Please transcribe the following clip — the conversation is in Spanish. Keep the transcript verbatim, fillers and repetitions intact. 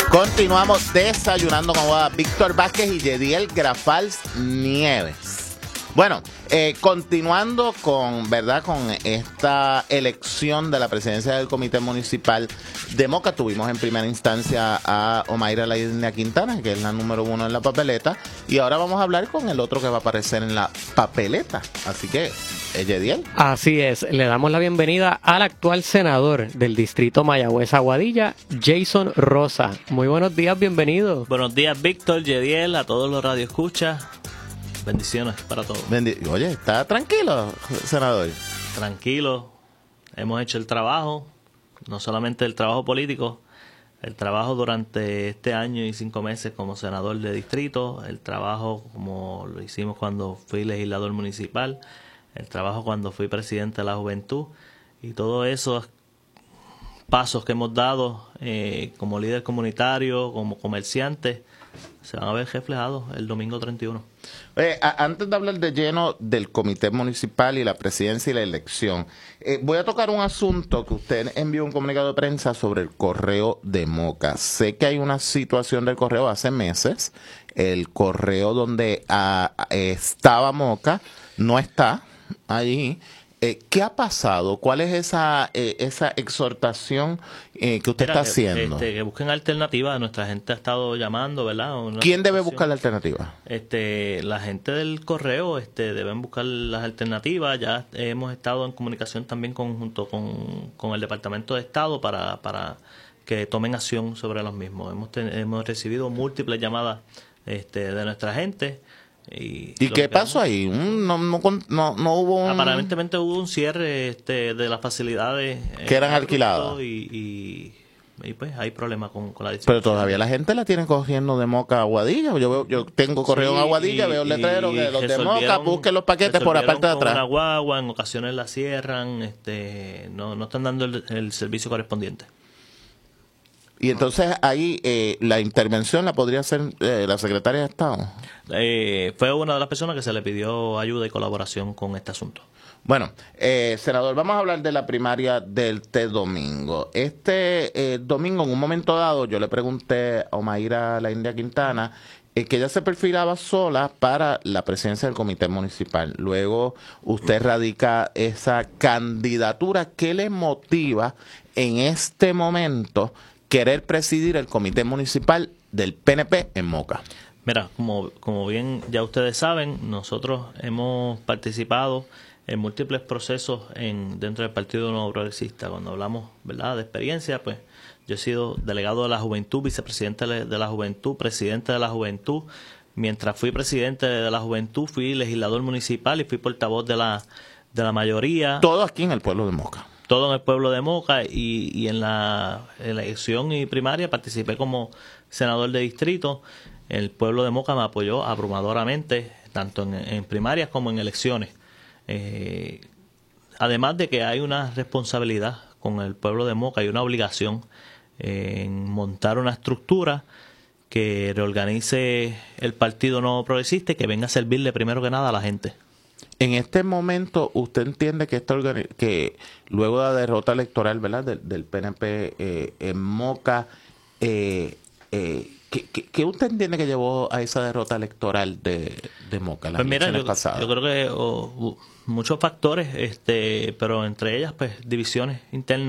Continuamos desayunando con Víctor Vázquez y Yediel Grafals Nieves. Bueno, eh, continuando con, ¿verdad? Con esta elección de la presidencia del Comité Municipal de Moca, tuvimos en primera instancia a Omaira Laindia Quintana, que es la número uno en la papeleta, y ahora vamos a hablar con el otro que va a aparecer en la papeleta. Así que, Yediel. Así es, le damos la bienvenida al actual senador del distrito Mayagüez-Aguadilla, Jason Rosa. Muy buenos días, bienvenido. Buenos días, Víctor, Yediel, a todos los radioescuchas. Bendiciones para todos. Bendi- Oye, ¿está tranquilo, senador? Tranquilo, hemos hecho el trabajo, no solamente el trabajo político, el trabajo durante este año y cinco meses como senador de distrito, el trabajo como lo hicimos cuando fui legislador municipal, el trabajo cuando fui presidente de la juventud, y todos esos pasos que hemos dado eh, como líder comunitario, como comerciante, se van a ver reflejados el domingo treinta y uno. Eh, a, antes de hablar de lleno del comité municipal y la presidencia y la elección, eh, voy a tocar un asunto que usted envió un comunicado de prensa sobre el correo de Moca. Sé que hay una situación del correo hace meses. El correo donde a, estaba Moca no está allí. Eh, ¿Qué ha pasado? ¿Cuál es esa eh, esa exhortación eh, que usted Mira, está haciendo? Este, que busquen alternativas. Nuestra gente ha estado llamando, ¿verdad? Una ¿Quién debe situación. buscar la alternativa? Este, la gente del correo este, deben buscar las alternativas. Ya hemos estado en comunicación también con, junto con, con el Departamento de Estado para, para que tomen acción sobre los mismos. Hemos, ten, hemos recibido múltiples llamadas este, de nuestra gente. ¿Y, ¿Y qué pasó ahí? No, no, no, no hubo un... Aparentemente hubo un cierre este, de las facilidades que eran eh, alquiladas. Y, y, y pues hay problemas con, con la Pero todavía la gente la tiene corriendo de Moca a Aguadilla. Yo veo, yo tengo correo sí, en Aguadilla, y, veo el letrero y que los de Moca resolvieron- busquen los paquetes por la parte de resolvieron con atrás. una guagua, en ocasiones la cierran, este, no, no están dando el, el servicio correspondiente. Y entonces ahí eh, la intervención la podría hacer eh, la secretaria de Estado. Eh, fue una de las personas que se le pidió ayuda y colaboración con este asunto. Bueno, eh, senador, vamos a hablar de la primaria del este domingo. Este eh, domingo, en un momento dado, yo le pregunté a Omaira Laindia Quintana eh, que ella se perfilaba sola para la presidencia del comité municipal. Luego usted radica esa candidatura. ¿Qué le motiva en este momento querer presidir el comité municipal del P N P en Moca? Mira, como, como bien ya ustedes saben, nosotros hemos participado en múltiples procesos en dentro del Partido Nuevo Progresista. Cuando hablamos, ¿verdad?, de experiencia, pues yo he sido delegado de la Juventud, vicepresidente de la Juventud, presidente de la Juventud. Mientras fui presidente de la Juventud, fui legislador municipal y fui portavoz de la, de la mayoría. Todo aquí en el pueblo de Moca. Todo en el pueblo de Moca, y, y en, la, en la elección y primaria participé como senador de distrito. El pueblo de Moca me apoyó abrumadoramente, tanto en, en primarias como en elecciones. Eh, además de que hay una responsabilidad con el pueblo de Moca y una obligación eh, en montar una estructura que reorganice el Partido Nuevo Progresista y que venga a servirle primero que nada a la gente. En este momento, ¿usted entiende que esta organi- que luego de la derrota electoral, ¿verdad?, del, del P N P eh, en Moca, eh, eh, ¿qué, qué, qué usted entiende que llevó a esa derrota electoral de, de Moca, las Pues mira, elecciones yo, pasadas? yo creo que oh, uh, muchos factores, este, pero entre ellas, pues, divisiones internas